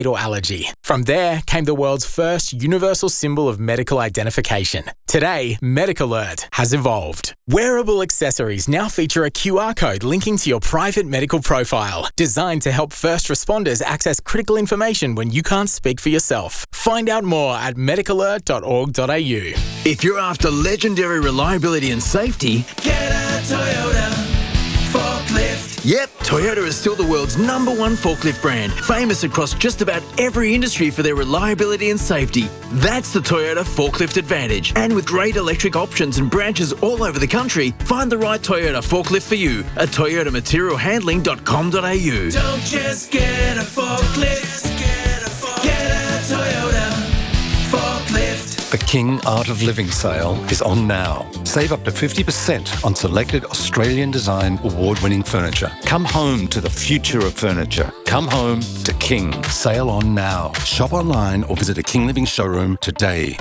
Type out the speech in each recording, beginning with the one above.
or allergy. From there came the world's first universal symbol of medical identification. Today, MedicAlert has evolved. Wearable accessories now feature a QR code linking to your private medical profile, designed to help first responders access critical information when you can't speak for yourself. Find out more at medicalert.org.au. If you're after legendary reliability and safety, get a Toyota forklift. Yep, Toyota is still the world's #1 forklift brand, famous across just about every industry for their reliability and safety. That's the Toyota Forklift Advantage. And with great electric options and branches all over the country, find the right Toyota forklift for you at toyotamaterialhandling.com.au. Don't just get a forklift, get a Toyota forklift. The King Art of Living sale is on now. Save up to 50% on selected Australian design award-winning furniture. Come home to the future of furniture. Come home to King. Sale on now. Shop online or visit a King Living showroom today.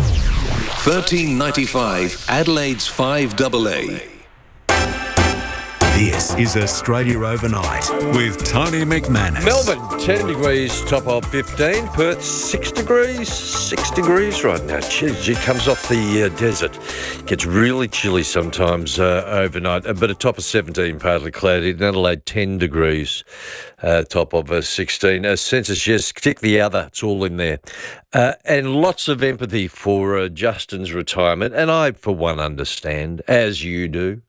$13.95 Adelaide's 5AA. This is Australia Overnight with Tony McManus. Melbourne, 10 degrees, top of 15. Perth, 6 degrees. 6 degrees right now. Jeez, it comes off the desert. Gets really chilly sometimes overnight, but a top of 17, partly cloudy. In Adelaide, 10 degrees, top of 16. Census, yes, tick the other. It's all in there. And lots of empathy for Justin's retirement. And I, for one, understand, as you do.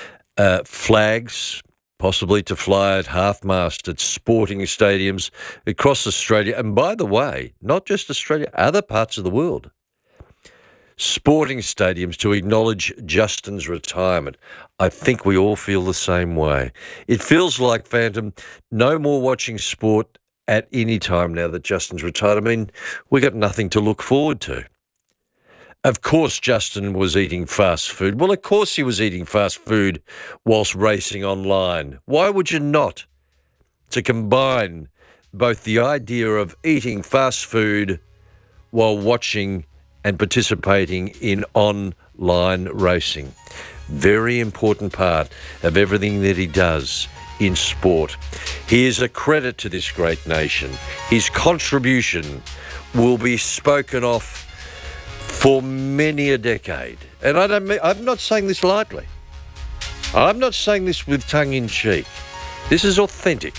Flags, possibly to fly at half-mast at sporting stadiums across Australia. And by the way, not just Australia, other parts of the world. Sporting stadiums to acknowledge Justin's retirement. I think we all feel the same way. It feels like, Phantom, no more watching sport at any time now that Justin's retired. I mean, we got nothing to look forward to. Of course, Justin was eating fast food. Well, of course he was eating fast food whilst racing online. Why would you not? To combine both the idea of eating fast food while watching and participating in online racing. Very important part of everything that he does in sport. He is a credit to this great nation. His contribution will be spoken of for many a decade. And I'm not saying this lightly. I'm not saying this with tongue in cheek. This is authentic.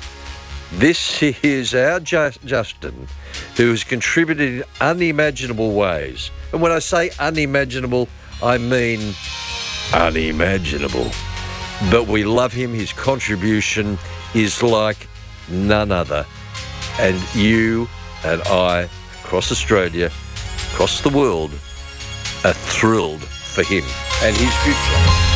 This is our Justin, who has contributed in unimaginable ways. And when I say unimaginable, I mean unimaginable. But we love him. His contribution is like none other. And you and I, across Australia, across the world, are thrilled for him and his future.